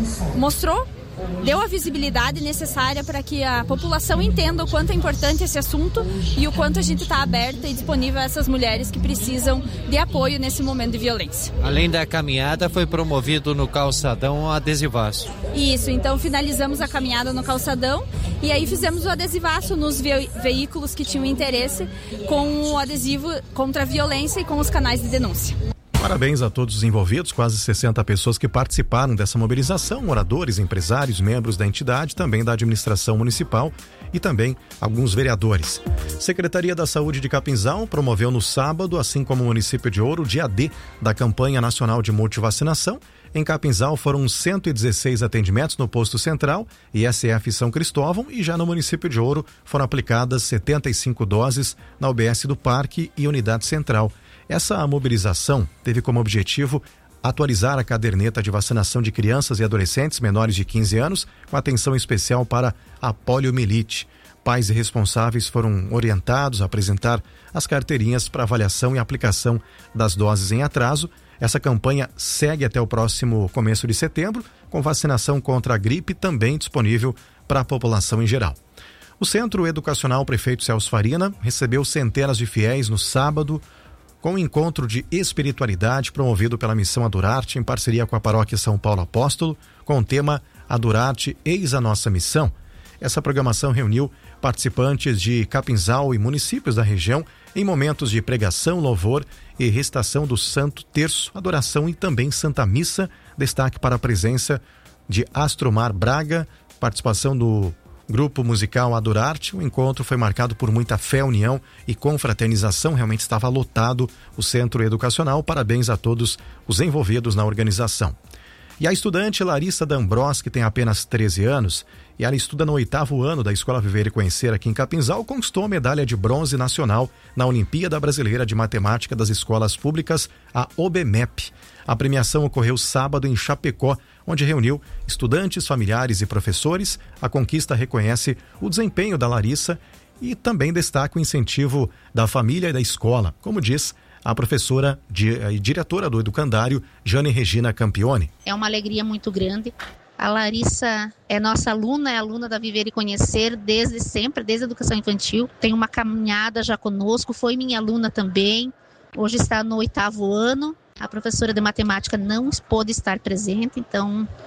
deu a visibilidade necessária para que a população entenda o quanto é importante esse assunto e o quanto a gente está aberta e disponível a essas mulheres que precisam de apoio nesse momento de violência. Além da caminhada, foi promovido no Calçadão um adesivaço. Isso, então finalizamos a caminhada no Calçadão e aí fizemos o adesivaço nos veículos que tinham interesse com o adesivo contra a violência e com os canais de denúncia. Parabéns a todos os envolvidos, quase 60 pessoas que participaram dessa mobilização, moradores, empresários, membros da entidade, também da administração municipal e também alguns vereadores. Secretaria da Saúde de Capinzal promoveu no sábado, assim como o município de Ouro, o dia D da campanha nacional de multivacinação. Em Capinzal foram 116 atendimentos no posto central e SF São Cristóvão e já no município de Ouro foram aplicadas 75 doses na UBS do Parque e Unidade Central. Essa mobilização teve como objetivo atualizar a caderneta de vacinação de crianças e adolescentes menores de 15 anos, com atenção especial para a poliomielite. Pais e responsáveis foram orientados a apresentar as carteirinhas para avaliação e aplicação das doses em atraso. Essa campanha segue até o próximo começo de setembro, com vacinação contra a gripe também disponível para a população em geral. O Centro Educacional Prefeito Celso Farina recebeu centenas de fiéis no sábado, com um encontro de espiritualidade promovido pela Missão Adurarte em parceria com a Paróquia São Paulo Apóstolo, com o tema Adurarte, Eis a Nossa Missão. Essa programação reuniu participantes de Capinzal e municípios da região em momentos de pregação, louvor e recitação do Santo Terço, adoração e também Santa Missa. Destaque para a presença de Astromar Braga, participação do Grupo Musical Adurarte. O encontro foi marcado por muita fé, união e confraternização. Realmente estava lotado o centro educacional. Parabéns a todos os envolvidos na organização. E a estudante Larissa D'Ambros, que tem apenas 13 anos, e ela estuda no 8º ano da Escola Viver e Conhecer aqui em Capinzal, conquistou a medalha de bronze nacional na Olimpíada Brasileira de Matemática das Escolas Públicas, a OBMEP. A premiação ocorreu sábado em Chapecó, onde reuniu estudantes, familiares e professores. A conquista reconhece o desempenho da Larissa e também destaca o incentivo da família e da escola, como diz a professora e diretora do Educandário, Jane Regina Campione. É uma alegria muito grande. A Larissa é nossa aluna, é aluna da Viver e Conhecer desde sempre, desde a educação infantil. Tem uma caminhada já conosco, foi minha aluna também. Hoje está no 8º ano. A professora de matemática não pôde estar presente, então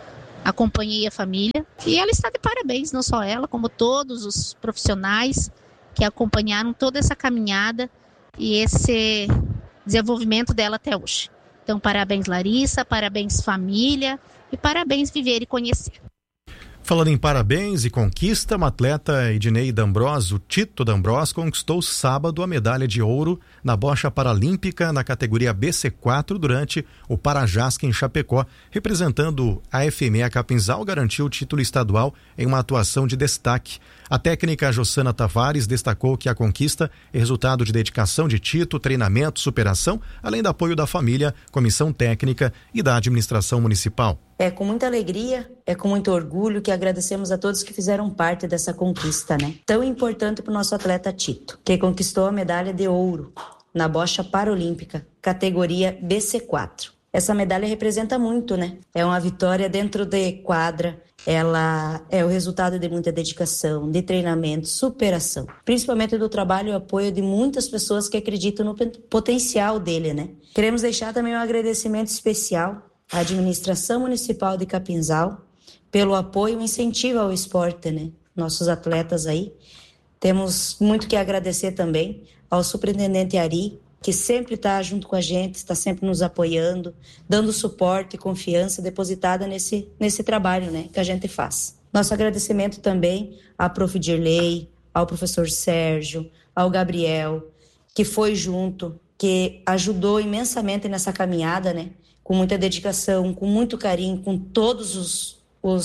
acompanhei a família e ela está de parabéns, não só ela, como todos os profissionais que acompanharam toda essa caminhada e esse desenvolvimento dela até hoje. Então, parabéns Larissa, parabéns família e parabéns Viver e Conhecer. Falando em parabéns e conquista, uma atleta Ednei D'Ambrosio, Tito D'Ambrosio, conquistou sábado a medalha de ouro na bocha paralímpica na categoria BC4 durante o Parajasca em Chapecó. Representando a FME Capinzal, garantiu o título estadual em uma atuação de destaque. A técnica Jossana Tavares destacou que a conquista é resultado de dedicação de Tito, treinamento, superação, além do apoio da família, comissão técnica e da administração municipal. É com muita alegria, é com muito orgulho que agradecemos a todos que fizeram parte dessa conquista, né? Tão importante para o nosso atleta Tito, que conquistou a medalha de ouro na bocha paralímpica, categoria BC4. Essa medalha representa muito, né? É uma vitória dentro de quadra, ela é o resultado de muita dedicação, de treinamento, superação. Principalmente do trabalho e apoio de muitas pessoas que acreditam no potencial dele, né? Queremos deixar também um agradecimento especial à administração municipal de Capinzal pelo apoio e incentivo ao esporte, né? Nossos atletas aí. Temos muito que agradecer também ao superintendente Ari, que sempre está junto com a gente, está sempre nos apoiando, dando suporte e confiança depositada nesse trabalho, né, que a gente faz. Nosso agradecimento também à Prof. Dirley, ao professor Sérgio, ao Gabriel, que foi junto, que ajudou imensamente nessa caminhada, né, com muita dedicação, com muito carinho, com todos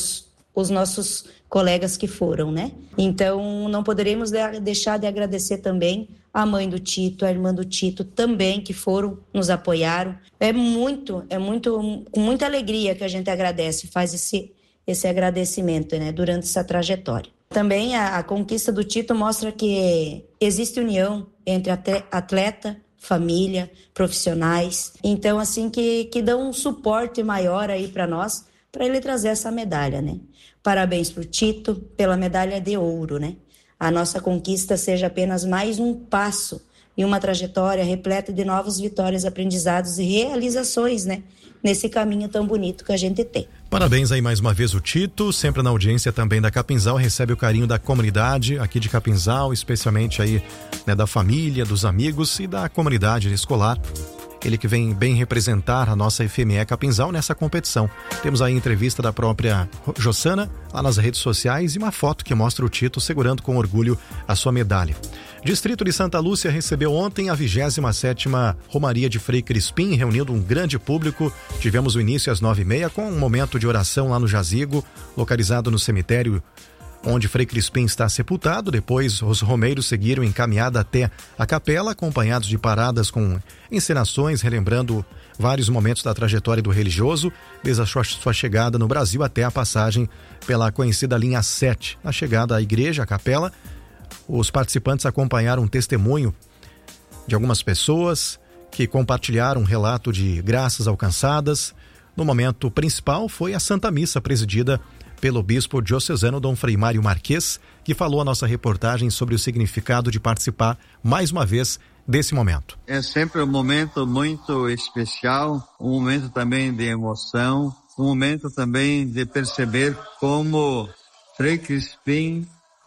os nossos colegas que foram, né? Então, não poderíamos deixar de agradecer também a mãe do Tito, a irmã do Tito também, que foram, nos apoiaram. É muito, com muita alegria que a gente agradece, faz esse agradecimento, né, durante essa trajetória. Também a conquista do Tito mostra que existe união entre atleta, família, profissionais. Então, assim, que dão um suporte maior aí para nós, para ele trazer essa medalha, né? Parabéns pro Tito pela medalha de ouro, né? A nossa conquista seja apenas mais um passo em uma trajetória repleta de novas vitórias, aprendizados e realizações, né? Nesse caminho tão bonito que a gente tem. Parabéns aí mais uma vez o Tito, sempre na audiência também da Capinzal, recebe o carinho da comunidade aqui de Capinzal, especialmente aí, né, da família, dos amigos e da comunidade escolar. Ele que vem bem representar a nossa FME Capinzal nessa competição. Temos aí a entrevista da própria Jossana lá nas redes sociais e uma foto que mostra o Tito segurando com orgulho a sua medalha. Distrito de Santa Lúcia recebeu ontem a 27ª Romaria de Frei Crispim, reunindo um grande público. Tivemos o início às 9h30 com um momento de oração lá no jazigo, localizado no cemitério onde Frei Crispim está sepultado. Depois, os romeiros seguiram em caminhada até a capela, acompanhados de paradas com encenações, relembrando vários momentos da trajetória do religioso, desde a sua chegada no Brasil até a passagem pela conhecida linha 7. Na chegada à igreja, à capela, os participantes acompanharam um testemunho de algumas pessoas que compartilharam um relato de graças alcançadas. No momento principal foi a Santa Missa, presidida pelo bispo diocesano Dom Frei Mário Marques, que falou a nossa reportagem sobre o significado de participar mais uma vez desse momento. É sempre um momento muito especial, um momento também de emoção, um momento também de perceber como Frei Crispim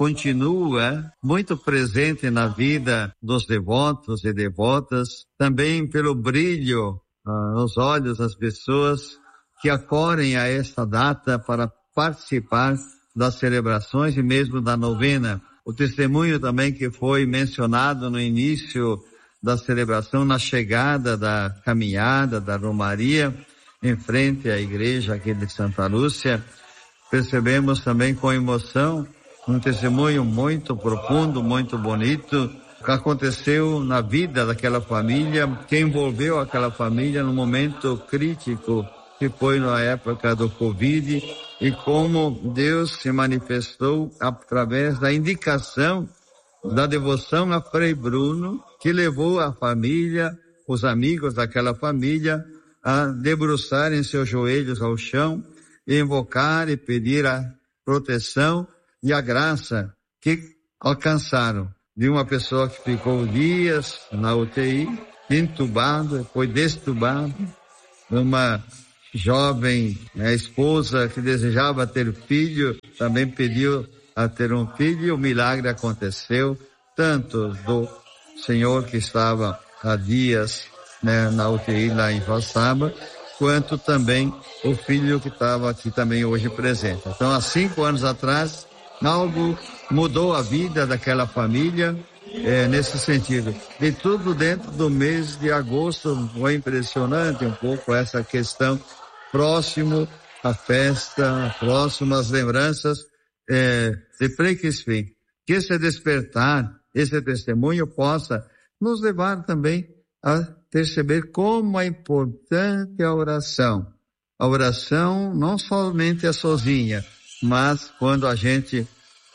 continua muito presente na vida dos devotos e devotas, também pelo brilho nos olhos das pessoas que acorrem a esta data para participar das celebrações e mesmo da novena. O testemunho também que foi mencionado no início da celebração, na chegada da caminhada, da Romaria, em frente à igreja aqui de Santa Lúcia, percebemos também com emoção um testemunho muito profundo, muito bonito, que aconteceu na vida daquela família, que envolveu aquela família num momento crítico, que foi na época do Covid, e como Deus se manifestou através da indicação da devoção a Frei Bruno, que levou a família, os amigos daquela família, a debruçarem seus joelhos ao chão, e invocar e pedir a proteção e a graça que alcançaram de uma pessoa que ficou dias na UTI, entubado, foi destubado, numa jovem esposa que desejava ter filho, também pediu a ter um filho, e o milagre aconteceu, tanto do senhor que estava há dias na UTI lá em Joaçaba, quanto também o filho que estava aqui também hoje presente. Então, há 5 anos atrás, algo mudou a vida daquela família, nesse sentido. E tudo dentro do mês de agosto. Foi impressionante um pouco essa questão, próximo à festa, próximo às lembranças de Frei Crispim. Que esse despertar, esse testemunho possa nos levar também a perceber como é importante a oração. A oração não somente é sozinha, mas quando a gente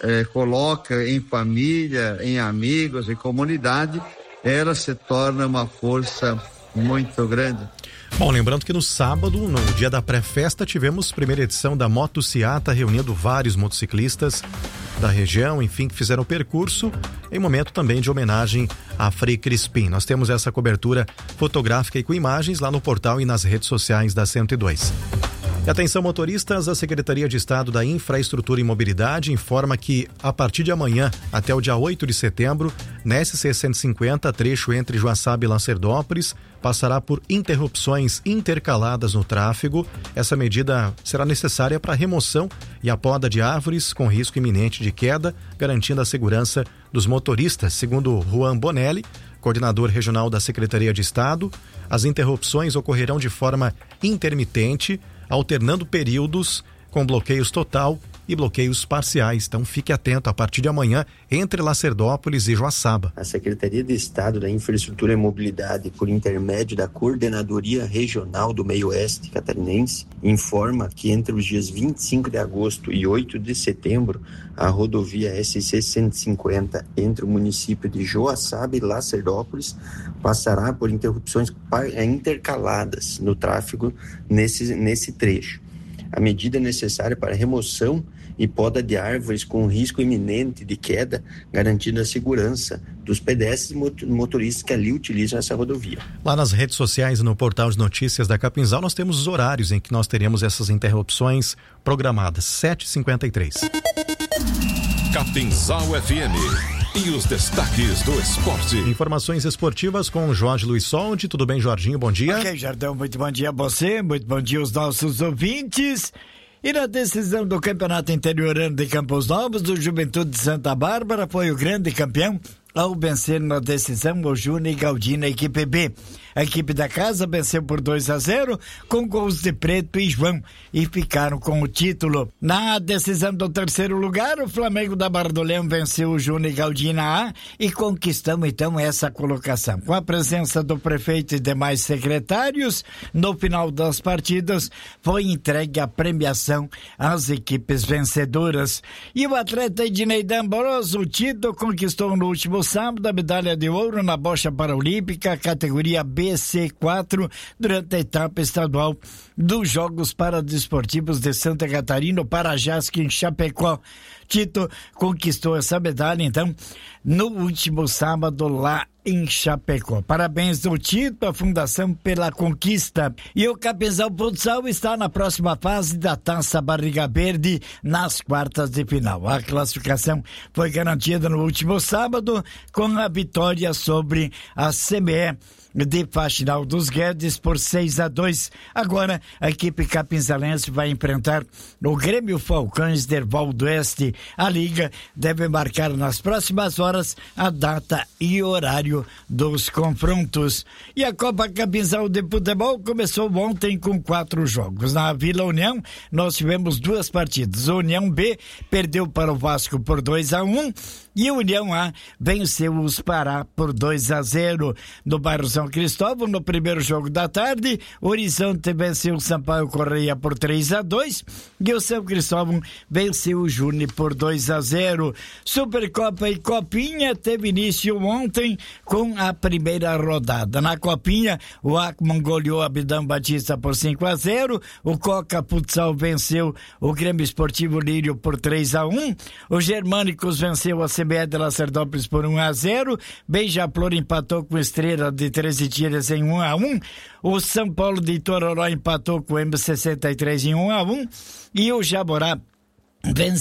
coloca em família, em amigos, em comunidade, ela se torna uma força muito grande. Bom, lembrando que no sábado, no dia da pré-festa, tivemos primeira edição da Motociata, reunindo vários motociclistas da região, enfim, que fizeram o percurso em momento também de homenagem a Frei Crispim. Nós temos essa cobertura fotográfica e com imagens lá no portal e nas redes sociais da 102. E atenção motoristas, a Secretaria de Estado da Infraestrutura e Mobilidade informa que a partir de amanhã até o dia 8 de setembro, na SC 150, trecho entre Joaçaba e Lacerdópolis, passará por interrupções intercaladas no tráfego. Essa medida será necessária para a remoção e a poda de árvores com risco iminente de queda, garantindo a segurança dos motoristas. Segundo Juan Bonelli, coordenador regional da Secretaria de Estado, as interrupções ocorrerão de forma intermitente, alternando períodos com bloqueios total e bloqueios parciais. Então fique atento a partir de amanhã entre Lacerdópolis e Joaçaba. A Secretaria de Estado da Infraestrutura e Mobilidade, por intermédio da Coordenadoria Regional do Meio Oeste Catarinense, informa que entre os dias 25 de agosto e 8 de setembro, a rodovia SC 150 entre o município de Joaçaba e Lacerdópolis passará por interrupções intercaladas no tráfego nesse trecho. A medida é necessária para remoção e poda de árvores com risco iminente de queda, garantindo a segurança dos pedestres e motoristas que ali utilizam essa rodovia. Lá nas redes sociais e no portal de notícias da Capinzal, nós temos os horários em que nós teremos essas interrupções programadas. 7h53. Capinzal FM. E os destaques do esporte. Informações esportivas com Jorge Luiz Soldi. Tudo bem, Jorginho? Bom dia. Ok, Jardão, muito bom dia a você, muito bom dia aos nossos ouvintes. E na decisão do Campeonato Interiorano de Campos Novos, o Juventude de Santa Bárbara foi o grande campeão ao vencer na decisão o Júnior Galdino, equipe B. A equipe da casa venceu por 2-0 com gols de Preto e João e ficaram com o título. Na decisão do terceiro lugar, o Flamengo da Barra do Leão venceu o Júnior Galdino A e conquistamos então essa colocação. Com a presença do prefeito e demais secretários, no final das partidas foi entregue a premiação às equipes vencedoras. E o atleta Ednei D'Ambroso, o Tito, conquistou no último sábado a medalha de ouro na bocha paralímpica, categoria BC4, durante a etapa estadual dos Jogos Paradesportivos de Santa Catarina, Parajasque, em Chapecó. Tito conquistou essa medalha, então, no último sábado lá em Chapecó. Parabéns ao Tito, a Fundação pela conquista. E o Capinzal Futsal está na próxima fase da Taça Barriga Verde, nas quartas de final. A classificação foi garantida no último sábado com a vitória sobre a CME de Faxinal dos Guedes por 6-2. Agora a equipe capinzalense vai enfrentar o Grêmio Falcões de Erval do Oeste. A liga deve marcar nas próximas horas a data e horário dos confrontos. E a Copa Capinzal de Futebol começou ontem com 4 jogos. Na Vila União nós tivemos 2 partidas. A União B perdeu para o Vasco por 2-1 e a União A venceu os Pará por 2-0. No bairro São Cristóvão, no primeiro jogo da tarde, o Horizonte venceu o Sampaio Correia por 3-2 e o São Cristóvão venceu o Júnior por 2-0. Supercopa e Copinha teve início ontem com a primeira rodada. Na Copinha, o Acman goleou a Abidão Batista por 5-0, o Coca Futsal venceu o Grêmio Esportivo Lírio por 3-1, o Germânicos venceu a CBE de Lacerdópolis por 1-0. Beija-Flor empatou com Estrela de 13 Tiras em 1-1. O São Paulo de Itororó empatou com o M63 em 1-1. E o Jaborá venceu